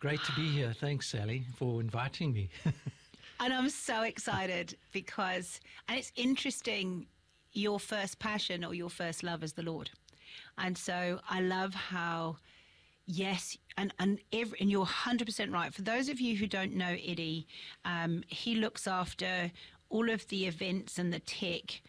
Great to be here. Thanks, Sally, for inviting me. And I'm so excited because, and it's interesting, your first passion or your first love is the Lord. And so I love how, yes, and you're 100% right. For those of you who don't know Eddie, he looks after all of the events and the tech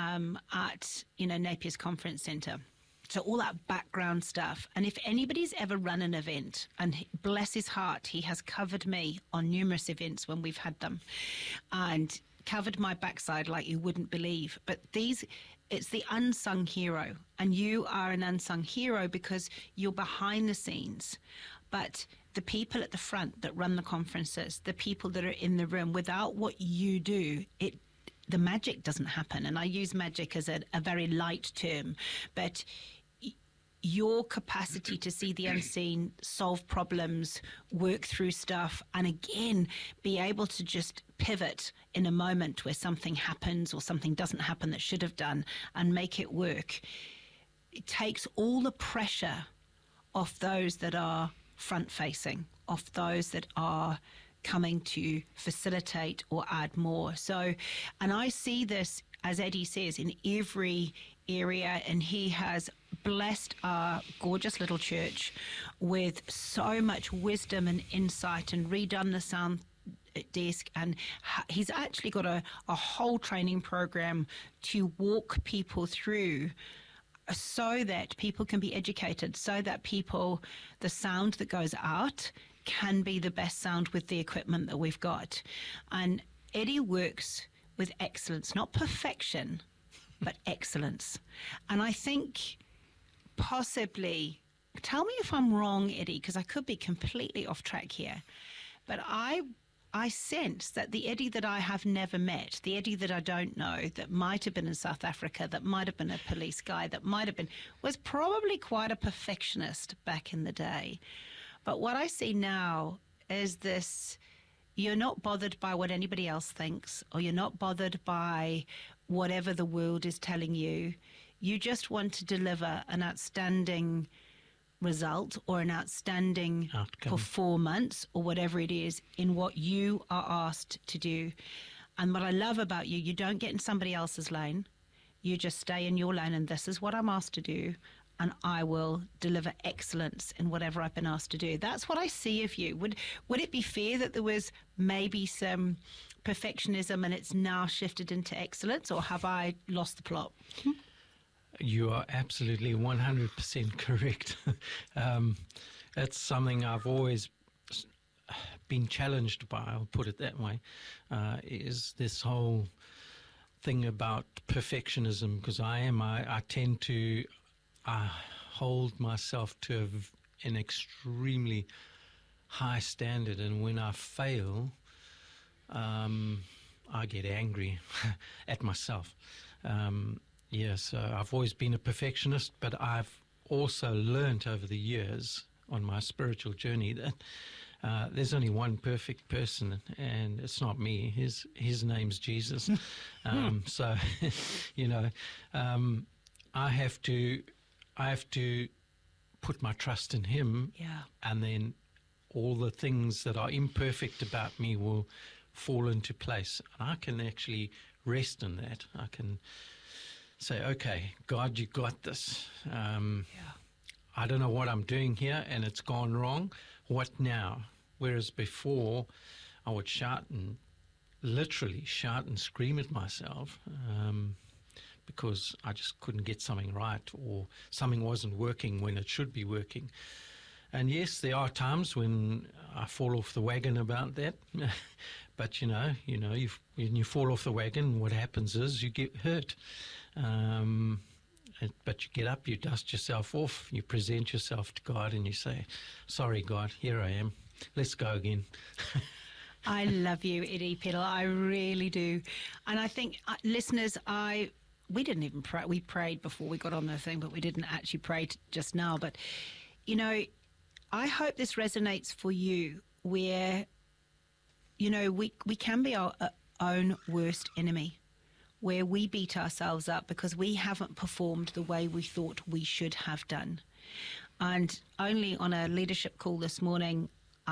at, Napier's Conference Centre. So all that background stuff. And if anybody's ever run an event, and bless his heart, he has covered me on numerous events when we've had them and covered my backside like you wouldn't believe. But it's the unsung hero. And you are an unsung hero because you're behind the scenes. But the people at the front that run the conferences, the people that are in the room, without what you do, the magic doesn't happen. And I use magic as a very light term, but your capacity to see the unseen, solve problems, work through stuff, and again, be able to just pivot in a moment where something happens or something doesn't happen that should have done and make it work. It takes all the pressure off those that are front-facing, off those that are coming to facilitate or add more. So, and I see this, as Eddie says, in every area, and he has blessed our gorgeous little church with so much wisdom and insight and redone the sound desk, and he's actually got a whole training program to walk people through so that people can be educated, so that the sound that goes out can be the best sound with the equipment that we've got. And Eddie works with excellence, not perfection, but excellence. And I think possibly, tell me if I'm wrong, Eddie, because I could be completely off track here, but I sense that the Eddie that I have never met, the Eddie that I don't know, that might have been in South Africa, that might have been a police guy, was probably quite a perfectionist back in the day. But what I see now is this: you're not bothered by what anybody else thinks, or you're not bothered by whatever the world is telling you. You just want to deliver an outstanding result or an outstanding performance or whatever it is in what you are asked to do. And what I love about you, you don't get in somebody else's lane. You just stay in your lane, and this is what I'm asked to do, and I will deliver excellence in whatever I've been asked to do. That's what I see of you. Would it be fair that there was maybe some perfectionism and it's now shifted into excellence, or have I lost the plot? You are absolutely 100% correct. It's something I've always been challenged by, I'll put it that way, is this whole thing about perfectionism, because I tend to hold myself to an extremely high standard, and when I fail, I get angry at myself. So I've always been a perfectionist, but I've also learned over the years on my spiritual journey that there's only one perfect person, and it's not me. His name's Jesus. So, I have to put my trust in him, and then all the things that are imperfect about me will fall into place. And I can actually rest in that. I can say, okay, God, you got this. I don't know what I'm doing here, and it's gone wrong. What now? Whereas before, I would literally shout and scream at myself because I just couldn't get something right, or something wasn't working when it should be working. And yes, there are times when I fall off the wagon about that. But when you fall off the wagon, what happens is you get hurt. But you get up, you dust yourself off, you present yourself to God, and you say, sorry, God, here I am. Let's go again. I love you, Eddie Peddle. I really do. And I think, listeners, we didn't even pray. We prayed before we got on the thing, but we didn't actually pray just now. But, I hope this resonates for you, where, we can be our own worst enemy, where we beat ourselves up because we haven't performed the way we thought we should have done. And only on a leadership call this morning,